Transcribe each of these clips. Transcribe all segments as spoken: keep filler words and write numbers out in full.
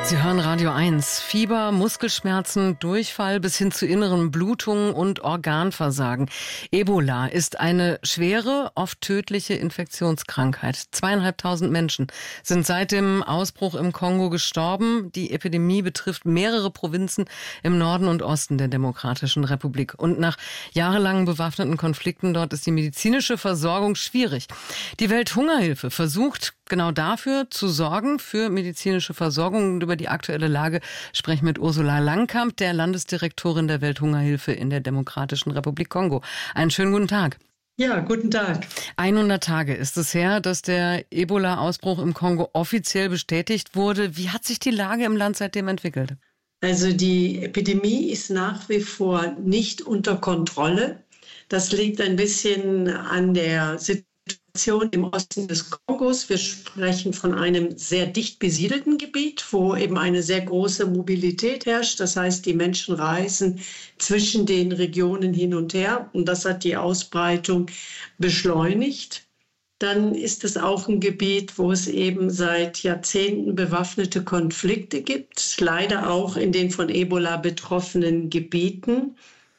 Sie hören Radio eins. Fieber, Muskelschmerzen, Durchfall bis hin zu inneren Blutungen und Organversagen. Ebola ist eine schwere, oft tödliche Infektionskrankheit. Zweieinhalbtausend Menschen sind seit dem Ausbruch im Kongo gestorben. Die Epidemie betrifft mehrere Provinzen im Norden und Osten der Demokratischen Republik. Und nach jahrelangen bewaffneten Konflikten dort ist die medizinische Versorgung schwierig. Die Welthungerhilfe versucht genau dafür zu sorgen, für medizinische Versorgung. Und über die aktuelle Lage spreche ich mit Ursula Langkamp, der Landesdirektorin der Welthungerhilfe in der Demokratischen Republik Kongo. Einen schönen guten Tag. Ja, guten Tag. hundert Tage ist es her, dass der Ebola-Ausbruch im Kongo offiziell bestätigt wurde. Wie hat sich die Lage im Land seitdem entwickelt? Also die Epidemie ist nach wie vor nicht unter Kontrolle. Das liegt ein bisschen an der Situation im Osten des Kongos. Wir sprechen von einem sehr dicht besiedelten Gebiet, wo eben eine sehr große Mobilität herrscht. Das heißt, die Menschen reisen zwischen den Regionen hin und her und das hat die Ausbreitung beschleunigt. Dann ist es auch ein Gebiet, wo es eben seit Jahrzehnten bewaffnete Konflikte gibt, leider auch in den von Ebola betroffenen Gebieten.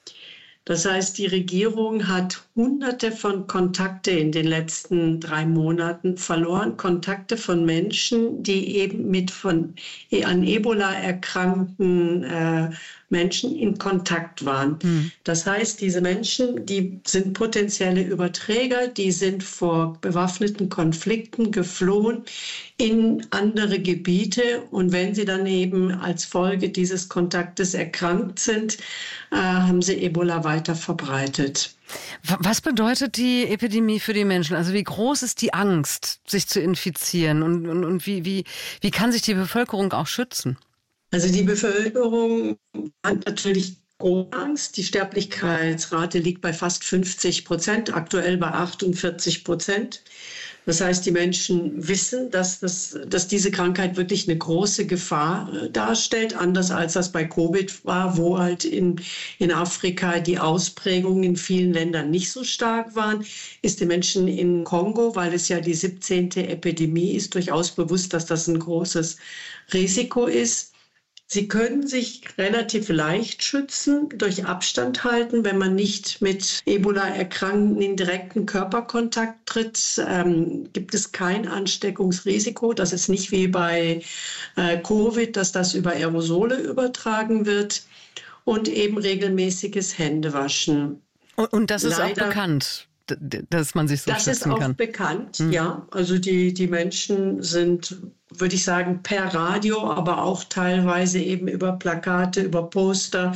Das heißt, die Regierung hat Hunderte von Kontakte in den letzten drei Monaten verloren. Kontakte von Menschen, die eben mit von an Ebola erkrankten äh, Menschen in Kontakt waren. Mhm. Das heißt, diese Menschen, die sind potenzielle Überträger, die sind vor bewaffneten Konflikten geflohen in andere Gebiete. Und wenn sie dann eben als Folge dieses Kontaktes erkrankt sind, äh, haben sie Ebola weiter verbreitet. Was bedeutet die Epidemie für die Menschen? Also wie groß ist die Angst, sich zu infizieren? Und, und, und wie, wie, wie kann sich die Bevölkerung auch schützen? Also die Bevölkerung hat natürlich große Angst. Die Sterblichkeitsrate liegt bei fast fünfzig Prozent, aktuell bei achtundvierzig Prozent. Das heißt, die Menschen wissen, dass, das, dass diese Krankheit wirklich eine große Gefahr darstellt, anders als das bei Covid war, wo halt in, in Afrika die Ausprägungen in vielen Ländern nicht so stark waren, ist den Menschen in Kongo, weil es ja die siebzehnte Epidemie ist, durchaus bewusst, dass das ein großes Risiko ist. Sie können sich relativ leicht schützen durch Abstand halten, wenn man nicht mit Ebola-Erkrankten in direkten Körperkontakt tritt. Ähm, gibt es kein Ansteckungsrisiko. Das ist nicht wie bei äh, Covid, dass das über Aerosole übertragen wird. Und eben regelmäßiges Händewaschen. Und, und das ist Leider, auch bekannt, dass man sich so das schützen kann? Das ist auch bekannt, hm. ja. Also die, die Menschen sind, würde ich sagen, per Radio, aber auch teilweise eben über Plakate, über Poster,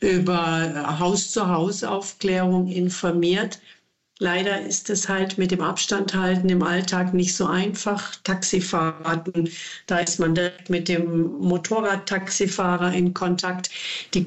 über Haus-zu-Haus-Aufklärung informiert. Leider ist es halt mit dem Abstand halten im Alltag nicht so einfach. Taxifahrten, da ist man direkt mit dem Motorradtaxifahrer in Kontakt. Die